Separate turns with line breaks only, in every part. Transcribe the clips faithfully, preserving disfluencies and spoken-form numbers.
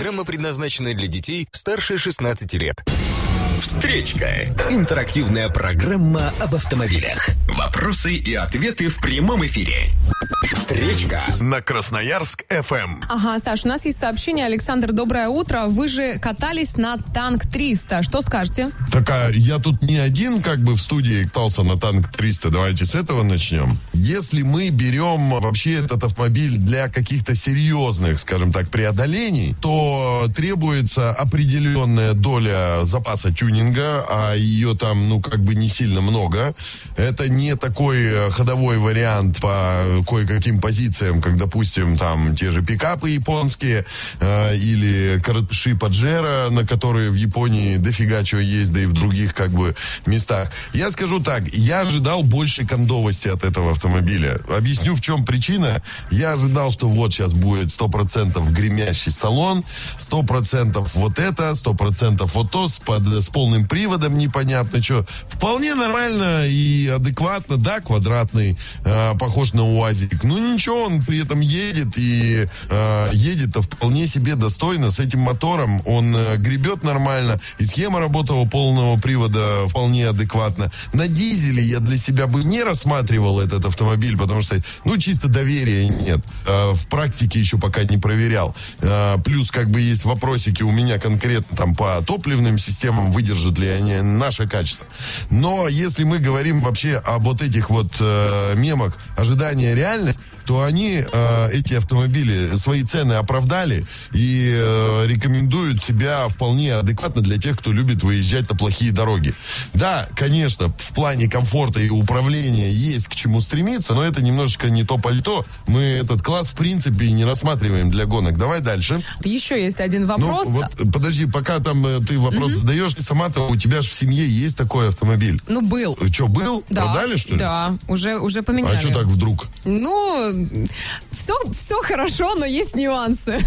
Программа предназначена для детей старше шестнадцати лет.
Встречка. Интерактивная программа об автомобилях. Вопросы и ответы в прямом эфире. Встречка на Красноярск эф эм.
Ага, Саш, у нас есть сообщение. Александр, доброе утро. Вы же катались на Танк триста. Что скажете?
Так, а я тут не один как бы в студии катался на Танк триста. Давайте с этого начнем. Если мы берем вообще этот автомобиль для каких-то серьезных, скажем так, преодолений, то требуется определенная доля запаса тюнинга, а ее там, ну, как бы не сильно много. Это не такой ходовой вариант по кое-каким позициям, как, допустим, там те же пикапы японские э, или коротыши Паджеро, на которые в Японии дофига чего есть, да и в других как бы местах. Я скажу так, я ожидал больше кондовости от этого автомобиля. Объясню, в чем причина. Я ожидал, что вот сейчас будет сто процентов гремящий салон, сто процентов вот это, сто процентов вот то, с, под, с полным приводом непонятно что. Вполне нормально и адекватно, да, квадратный, э, похож на УАЗик. Ну ничего, он при этом едет и э, едет-то вполне себе достойно с этим мотором. Он э, гребет нормально, и схема работала полного привода вполне адекватно. На дизеле я для себя бы не рассматривал этот автомобиль, потому что, ну, чисто доверия нет. Э, в практике еще пока не проверял. Э, плюс, как бы, есть вопросики у меня конкретно там по топливным системам, выдержат ли они наше качество. Но если мы говорим вообще о вот этих вот э, мемах ожидания реальности, то они, э, эти автомобили, свои цены оправдали и э, рекомендуют себя вполне адекватно для тех, кто любит выезжать на плохие дороги. Да, конечно, в плане комфорта и управления есть к чему стремиться, но это немножечко не то пальто. Мы этот класс, в принципе, не рассматриваем для гонок. Давай дальше.
Еще есть один вопрос.
Ну, вот, подожди, пока там ты вопрос mm-hmm. задаешь, ты сама-то, у тебя же в семье есть такой автомобиль.
Ну, был.
Что, был?
Да.
Продали, что ли?
Да, уже, уже поменяли.
А что так вдруг?
Ну... Все, все хорошо, но есть нюансы.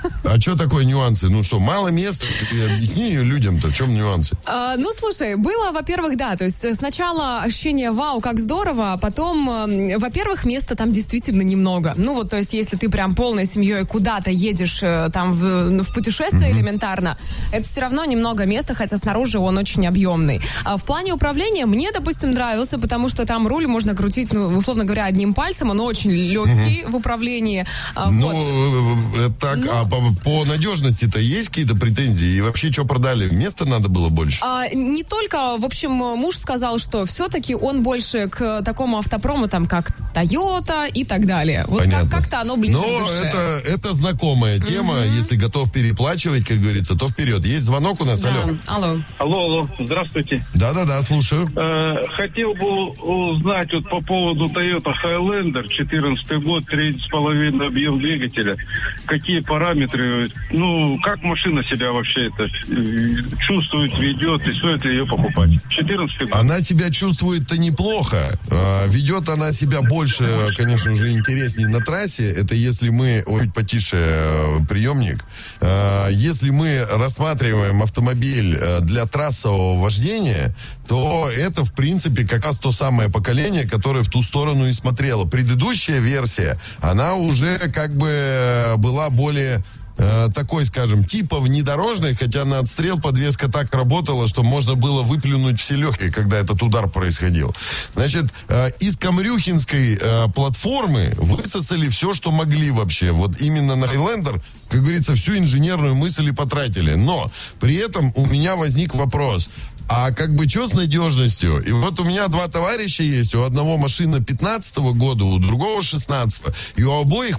А что такое нюансы? Ну что, мало места? Объясни людям-то, в чем нюансы?
А, ну, слушай, было, во-первых, да, то есть сначала ощущение вау, как здорово, а потом, во-первых, места там действительно немного. Ну вот, то есть если ты прям полной семьей куда-то едешь там в, в путешествие mm-hmm. элементарно, это все равно немного места, хотя снаружи он очень объемный. А в плане управления мне, допустим, нравился, потому что там руль можно крутить, ну, условно говоря, одним пальцем, он очень легкий, в управлении.
Ну,
вот.
так,
ну,
а по, по надежности-то есть какие-то претензии? И вообще, что продали? Места надо было больше?
А, не только, в общем, муж сказал, что все-таки он больше к такому автопрому, там, как Toyota и так далее. Вот как- как-то оно ближе
Но
к душе.
Это, это знакомая тема. Mm-hmm. Если готов переплачивать, как говорится, то вперед. Есть звонок у нас?
Да.
Алло.
Алло.
Алло, алло, здравствуйте.
Да-да-да, слушаю.
Э, хотел бы узнать вот по поводу Toyota Highlander, четырнадцатый год, три с половиной объем двигателя. Какие параметры, ну, как машина себя вообще это чувствует, ведет, и стоит ли ее покупать? четырнадцатый год.
Она себя чувствует-то неплохо. А, ведет она себя больше, конечно же, интереснее на трассе. Это если мы... Ой, чуть потише приемник. А, если мы рассматриваем автомобиль для трассового вождения, то это, в принципе, как раз то самое поколение, которое в ту сторону и смотрело. Предыдущая версия, она уже как бы была более... такой, скажем, типа внедорожной, хотя на отстрел подвеска так работала, что можно было выплюнуть все легкие, когда этот удар происходил. Значит, из камрюхинской платформы высосали все, что могли вообще. Вот именно на Highlander, как говорится, всю инженерную мысль и потратили. Но при этом у меня возник вопрос. А как бы что с надежностью? И вот у меня два товарища есть. У одного машина пятнадцатого года, у другого шестнадцатого. И у обоих